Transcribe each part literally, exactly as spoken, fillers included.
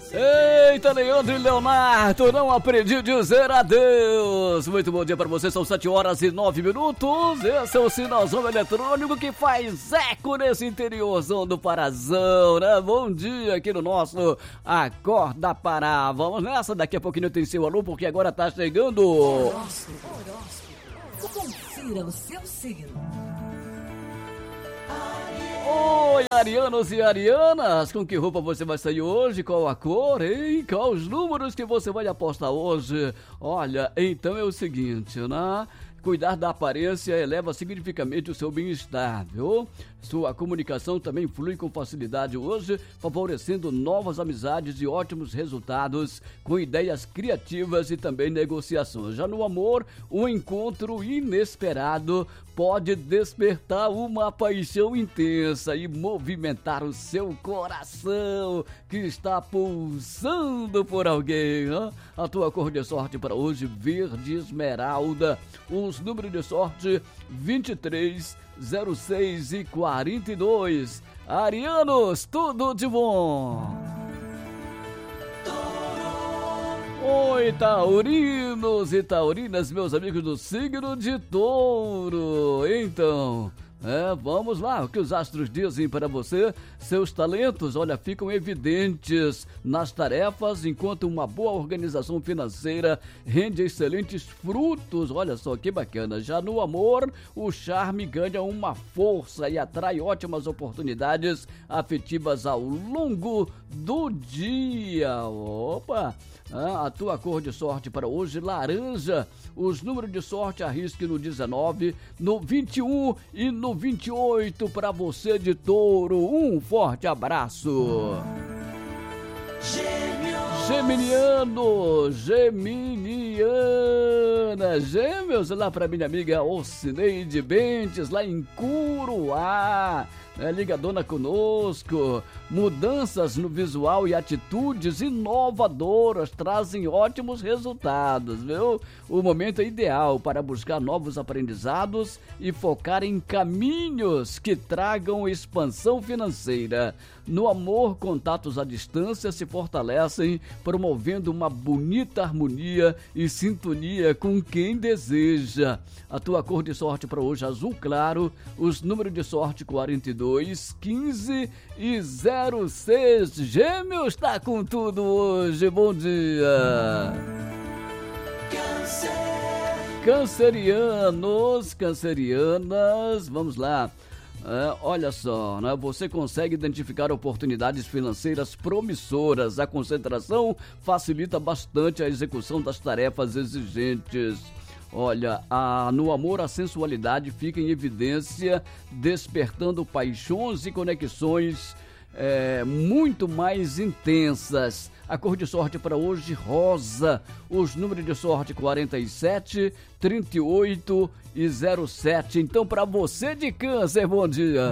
Eita, Leandro e Leonardo, não aprendi a dizer adeus. Muito bom dia para você, são sete horas e nove minutos. Esse é o sinalzão eletrônico que faz eco nesse interiorzão do Parazão, né? Bom dia aqui no nosso Acorda Pará. Vamos nessa, daqui a pouquinho tem seu alô, porque agora tá chegando. Horóscopo, horóscopo. Confira o seu signo. Oi, arianos e arianas, com que roupa você vai sair hoje? Qual a cor, hein? Qual os números que você vai apostar hoje? Olha, então é o seguinte, né? Cuidar da aparência eleva significativamente o seu bem-estar, viu? Sua comunicação também flui com facilidade hoje, favorecendo novas amizades e ótimos resultados, com ideias criativas e também negociações. Já no amor, um encontro inesperado pode despertar uma paixão intensa e movimentar o seu coração, que está pulsando por alguém, né? A tua cor de sorte para hoje, verde esmeralda. Os números de sorte, vinte e três, zero seis e quarenta e dois. Arianos, tudo de bom! Oi, taurinos e taurinas, meus amigos do signo de Touro. Então, é, vamos lá, o que os astros dizem para você? Seus talentos, olha, ficam evidentes nas tarefas, enquanto uma boa organização financeira rende excelentes frutos. Olha só que bacana. Já no amor, o charme ganha uma força e atrai ótimas oportunidades afetivas ao longo do dia. Opa! Ah, a tua cor de sorte para hoje, laranja. Os números de sorte, arrisque no dezenove, no vinte e um e no vinte e oito para você de Touro. Um forte abraço. Geminiano, Geminiana, Gêmeos, lá para minha amiga Ocineide Bentes, lá em Curuá. É, ligadona conosco. Mudanças no visual e atitudes inovadoras trazem ótimos resultados, viu? O momento é ideal para buscar novos aprendizados e focar em caminhos que tragam expansão financeira. No amor, contatos à distância se fortalecem, promovendo uma bonita harmonia e sintonia com quem deseja. A tua cor de sorte para hoje, azul claro. Os números de sorte, quarenta e dois, quinze e zero seis. Gêmeos, tá com tudo hoje. Bom dia. Cancerianos, cancerianas, vamos lá. É, olha só, né? Você consegue identificar oportunidades financeiras promissoras. A concentração facilita bastante a execução das tarefas exigentes. Olha, a, no amor a sensualidade fica em evidência, despertando paixões e conexões é, muito mais intensas. A cor de sorte para hoje, rosa. Os números de sorte, quarenta e sete, trinta e oito e zero sete. Então, para você de Câncer, bom dia.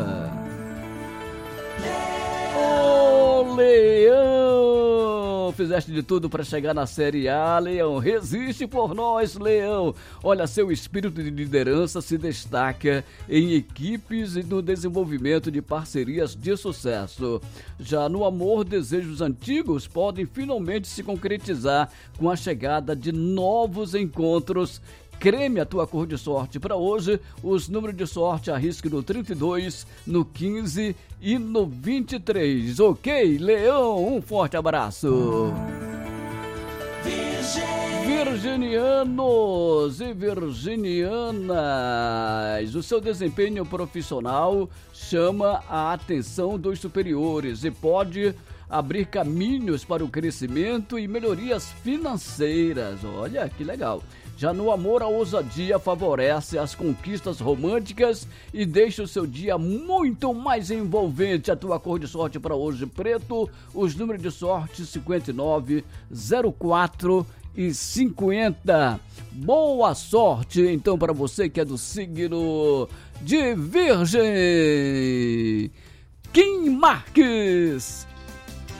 Ô, Leão! Fizeste de tudo para chegar na Série A, Leão. Resiste por nós, Leão. Olha, seu espírito de liderança se destaca em equipes e no desenvolvimento de parcerias de sucesso. Já no amor, desejos antigos podem finalmente se concretizar com a chegada de novos encontros. Creme, a tua cor de sorte para hoje. Os números de sorte, arrisque no trinta e dois, no quinze e no vinte e três. Ok, Leão, um forte abraço. Virginianos e virginianas, o seu desempenho profissional chama a atenção dos superiores e pode abrir caminhos para o crescimento e melhorias financeiras. Olha que legal. Já no amor, a ousadia favorece as conquistas românticas e deixa o seu dia muito mais envolvente. A tua cor de sorte para hoje, preto. Os números de sorte, cinquenta e nove, zero quatro e cinquenta. Boa sorte, então, para você que é do signo de Virgem. Kim Marques.